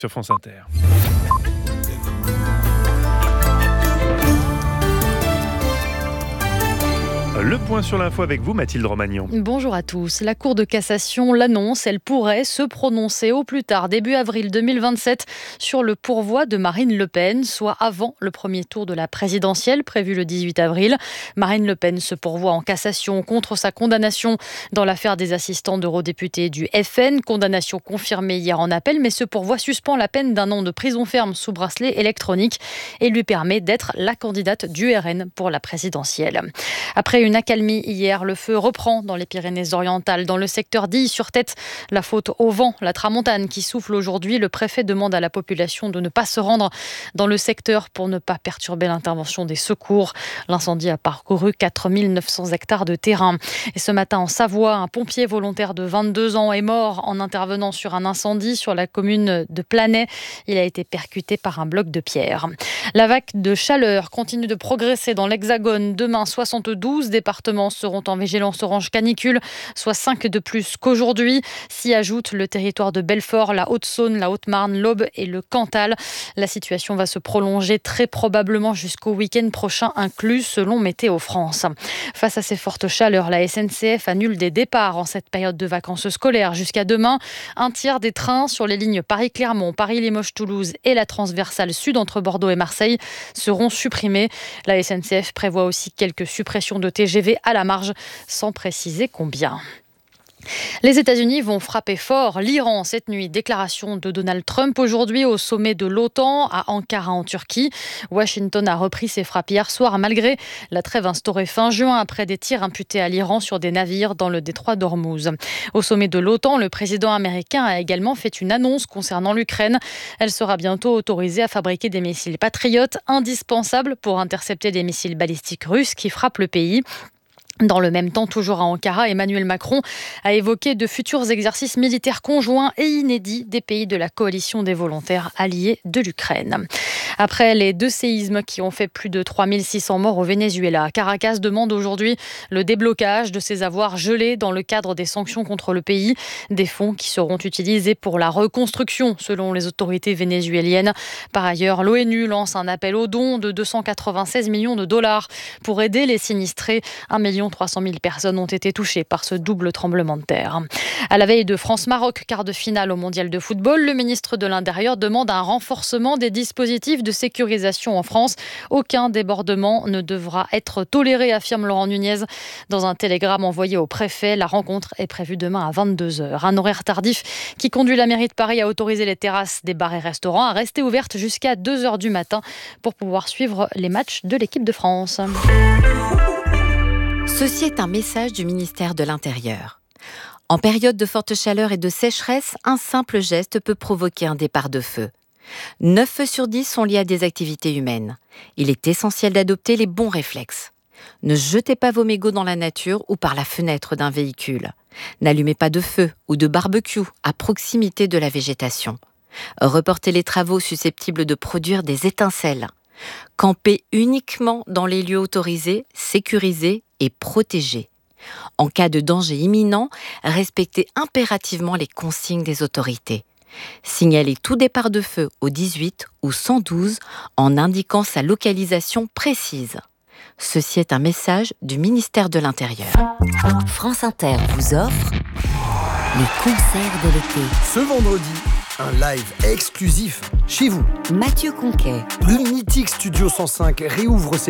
sur France Inter. Le point sur l'info avec vous, Mathilde Romagnan. Bonjour à tous. La Cour de cassation l'annonce, elle pourrait se prononcer au plus tard début avril 2027 sur le pourvoi de Marine Le Pen, soit avant le premier tour de la présidentielle prévu le 18 avril. Marine Le Pen se pourvoit en cassation contre sa condamnation dans l'affaire des assistants d'eurodéputés du FN, condamnation confirmée hier en appel, mais ce pourvoi suspend la peine d'un an de prison ferme sous bracelet électronique et lui permet d'être la candidate du RN pour la présidentielle. Après une accalmie hier, le feu reprend dans les Pyrénées-Orientales, dans le secteur d'Ille-sur-Tête. La faute au vent, la tramontane qui souffle aujourd'hui. Le préfet demande à la population de ne pas se rendre dans le secteur pour ne pas perturber l'intervention des secours. L'incendie a parcouru 4900 hectares de terrain. Et ce matin en Savoie, un pompier volontaire de 22 ans est mort en intervenant sur un incendie sur la commune de Planay. Il a été percuté par un bloc de pierre. La vague de chaleur continue de progresser dans l'Hexagone. Demain, 72 départements seront en vigilance orange canicule, soit 5 de plus qu'aujourd'hui. S'y ajoute le territoire de Belfort, la Haute-Saône, la Haute-Marne, l'Aube et le Cantal. La situation va se prolonger très probablement jusqu'au week-end prochain inclus, selon Météo France. Face à ces fortes chaleurs, la SNCF annule des départs en cette période de vacances scolaires jusqu'à demain. Un tiers des trains sur les lignes Paris-Clermont, Paris-Limoges-Toulouse et la transversale sud entre Bordeaux et Marseille seront supprimés. La SNCF prévoit aussi quelques suppressions de TGV à la marge, sans préciser combien. Les États-Unis vont frapper fort l'Iran cette nuit. Déclaration de Donald Trump aujourd'hui au sommet de l'OTAN à Ankara en Turquie. Washington a repris ses frappes hier soir malgré la trêve instaurée fin juin après des tirs imputés à l'Iran sur des navires dans le détroit d'Ormuz. Au sommet de l'OTAN, le président américain a également fait une annonce concernant l'Ukraine. Elle sera bientôt autorisée à fabriquer des missiles patriotes indispensables pour intercepter des missiles balistiques russes qui frappent le pays. Dans le même temps, toujours à Ankara, Emmanuel Macron a évoqué de futurs exercices militaires conjoints et inédits des pays de la coalition des volontaires alliés de l'Ukraine. Après les 2 séismes qui ont fait plus de 3600 morts au Venezuela, Caracas demande aujourd'hui le déblocage de ses avoirs gelés dans le cadre des sanctions contre le pays. Des fonds qui seront utilisés pour la reconstruction, selon les autorités vénézuéliennes. Par ailleurs, l'ONU lance un appel aux dons de 296 millions de dollars pour aider les sinistrés. 1,3 million de personnes ont été touchées par ce double tremblement de terre. À la veille de France-Maroc, quart de finale au mondial de football, le ministre de l'Intérieur demande un renforcement des dispositifs de sécurisation en France. Aucun débordement ne devra être toléré, affirme Laurent Nunez. Dans un télégramme envoyé au préfet, la rencontre est prévue demain à 22h. Un horaire tardif qui conduit la mairie de Paris à autoriser les terrasses des bars et restaurants à rester ouvertes jusqu'à 2h du matin pour pouvoir suivre les matchs de l'équipe de France. Ceci est un message du ministère de l'Intérieur. En période de forte chaleur et de sécheresse, un simple geste peut provoquer un départ de feu. 9 feux sur 10 sont liés à des activités humaines. Il est essentiel d'adopter les bons réflexes. Ne jetez pas vos mégots dans la nature ou par la fenêtre d'un véhicule. N'allumez pas de feu ou de barbecue à proximité de la végétation. Reportez les travaux susceptibles de produire des étincelles. Campez uniquement dans les lieux autorisés, sécurisés et protégés. En cas de danger imminent, respectez impérativement les consignes des autorités. Signalez tout départ de feu au 18 ou 112 en indiquant sa localisation précise. Ceci est un message du ministère de l'Intérieur. France Inter vous offre les concerts de l'été. Ce vendredi, un live exclusif chez vous. Mathieu Conquet. Le mythique Studio 105 réouvre ses